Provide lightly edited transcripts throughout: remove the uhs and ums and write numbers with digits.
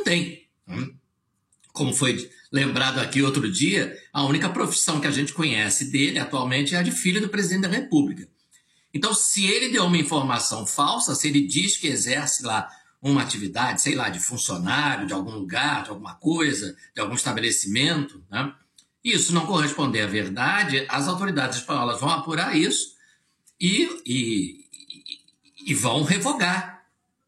tem. Como foi lembrado aqui outro dia, a única profissão que a gente conhece dele atualmente é a de filho do presidente da República. Então, se ele deu uma informação falsa, se ele diz que exerce lá uma atividade, sei lá, de funcionário, de algum lugar, de alguma coisa, de algum estabelecimento, né? Isso não corresponder à verdade, as autoridades espanholas vão apurar isso e vão revogar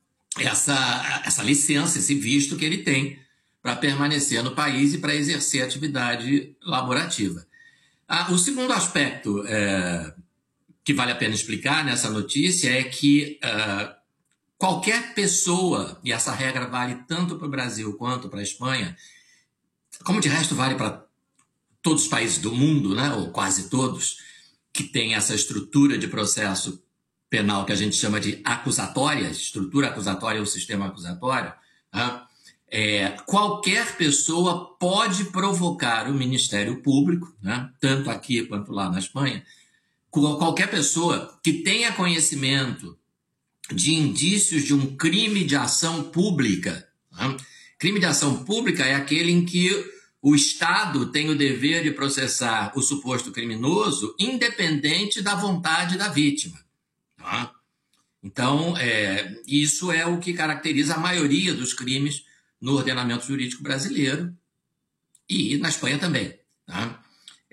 essa licença, esse visto que ele tem para permanecer no país e para exercer atividade laborativa. O segundo aspecto que vale a pena explicar nessa notícia é que qualquer pessoa, e essa regra vale tanto para o Brasil quanto para a Espanha, como de resto vale para todos os países do mundo, né, ou quase todos, que tem essa estrutura de processo penal que a gente chama de acusatória, estrutura acusatória ou sistema acusatório, né? Qualquer pessoa pode provocar o Ministério Público, né, tanto aqui quanto lá na Espanha, qualquer pessoa que tenha conhecimento de indícios de um crime de ação pública. Né? Crime de ação pública é aquele em que o Estado tem o dever de processar o suposto criminoso independente da vontade da vítima. Tá? Então, isso é o que caracteriza a maioria dos crimes no ordenamento jurídico brasileiro e na Espanha também. Tá?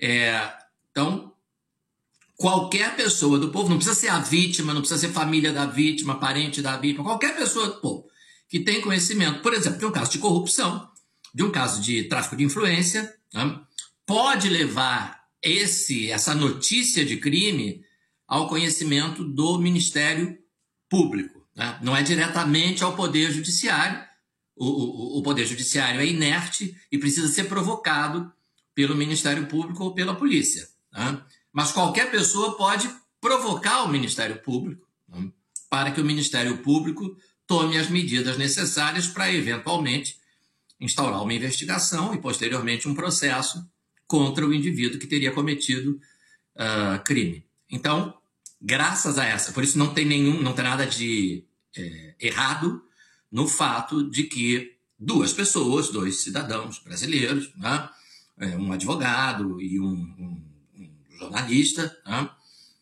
Então, qualquer pessoa do povo, não precisa ser a vítima, não precisa ser família da vítima, parente da vítima, qualquer pessoa do povo que tem conhecimento, por exemplo, de um caso de corrupção, de um caso de tráfico de influência, né, pode levar essa notícia de crime ao conhecimento do Ministério Público. Né? Não é diretamente ao Poder Judiciário. O Poder Judiciário é inerte e precisa ser provocado pelo Ministério Público ou pela polícia. Né? Mas qualquer pessoa pode provocar o Ministério Público, né, para que o Ministério Público tome as medidas necessárias para, eventualmente, instaurar uma investigação e, posteriormente, um processo contra o indivíduo que teria cometido crime. Então, graças a essa, por isso não tem nada de errado no fato de que dois cidadãos brasileiros, né, um advogado e um jornalista, né,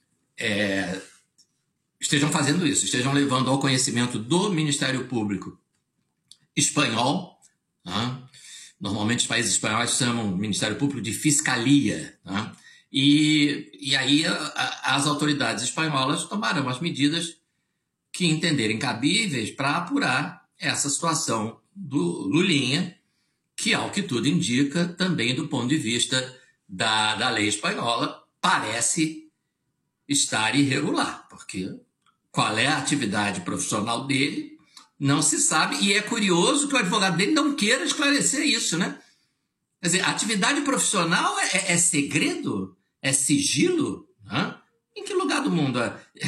estejam fazendo isso, estejam levando ao conhecimento do Ministério Público espanhol, né, normalmente os países espanhóis chamam o Ministério Público de Fiscalia, né, e aí as autoridades espanholas tomarão as medidas que entenderem cabíveis para apurar essa situação do Lulinha, que, ao que tudo indica, também do ponto de vista da lei espanhola, parece estar irregular, porque qual é a atividade profissional dele não se sabe, e é curioso que o advogado dele não queira esclarecer isso, né? Quer dizer, a atividade profissional é segredo? É sigilo? Né? Em que lugar do mundo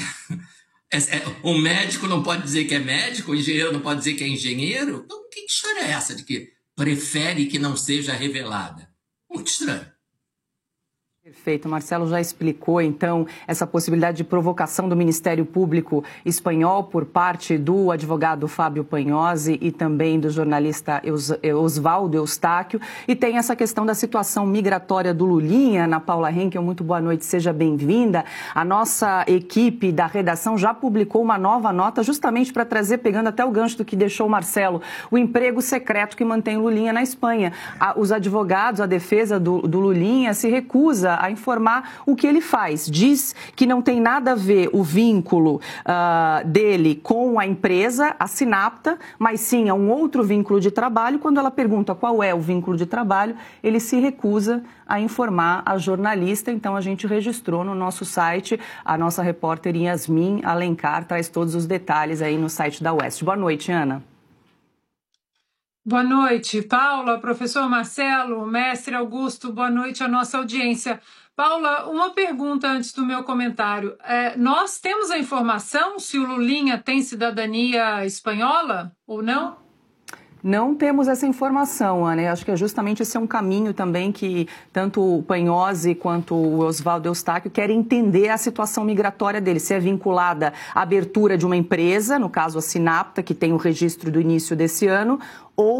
o médico não pode dizer que é médico, o engenheiro não pode dizer que é engenheiro? Então, que história é essa de que prefere que não seja revelada? Muito estranho. Perfeito. O Marcelo já explicou, então, essa possibilidade de provocação do Ministério Público espanhol por parte do advogado Fábio Panhosi e também do jornalista Osvaldo Eustáquio. E tem essa questão da situação migratória do Lulinha. Ana Paula Henkel, muito boa noite, seja bem-vinda. A nossa equipe da redação já publicou uma nova nota justamente para trazer, pegando até o gancho do que deixou o Marcelo, o emprego secreto que mantém o Lulinha na Espanha. Os advogados, a defesa do Lulinha se recusa a informar o que ele faz. Diz que não tem nada a ver o vínculo dele com a empresa, a Sinapta, mas sim a um outro vínculo de trabalho. Quando ela pergunta qual é o vínculo de trabalho, ele se recusa a informar a jornalista. Então, a gente registrou no nosso site. A nossa repórter Yasmin Alencar traz todos os detalhes aí no site da UEST. Boa noite, Ana. Boa noite, Paula, professor Marcelo, mestre Augusto, boa noite à nossa audiência. Paula, uma pergunta antes do meu comentário. Nós temos a informação se o Lulinha tem cidadania espanhola ou não? Não temos essa informação, Ana. Eu acho que justamente esse é um caminho também que tanto o Panhosi quanto o Osvaldo Eustáquio querem entender a situação migratória dele, se é vinculada à abertura de uma empresa, no caso a Sinapta, que tem o registro do início desse ano, ou